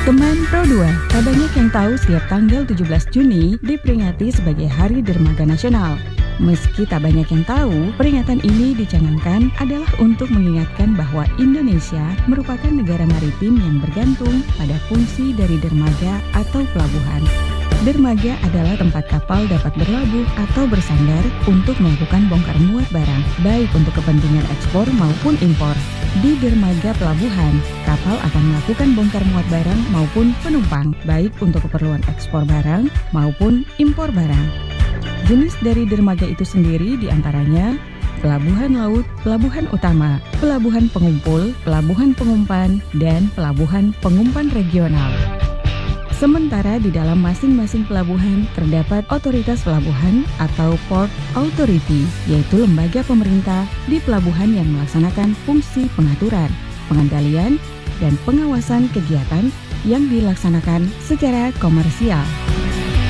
Teman Pro 2, tak banyak yang tahu setiap tanggal 17 Juni diperingati sebagai Hari Dermaga Nasional. Meski tak banyak yang tahu, peringatan ini dicanangkan adalah untuk mengingatkan bahwa Indonesia merupakan negara maritim yang bergantung pada fungsi dari dermaga atau pelabuhan. Dermaga adalah tempat kapal dapat berlabuh atau bersandar untuk melakukan bongkar muat barang, baik untuk kepentingan ekspor maupun impor. Di dermaga pelabuhan, kapal akan melakukan bongkar muat barang maupun penumpang, baik untuk keperluan ekspor barang maupun impor barang. Jenis dari dermaga itu sendiri diantaranya pelabuhan laut, pelabuhan utama, pelabuhan pengumpul, pelabuhan pengumpan, dan pelabuhan pengumpan regional. Sementara di dalam masing-masing pelabuhan terdapat otoritas pelabuhan atau Port Authority, yaitu lembaga pemerintah di pelabuhan yang melaksanakan fungsi pengaturan, pengendalian, dan pengawasan kegiatan yang dilaksanakan secara komersial.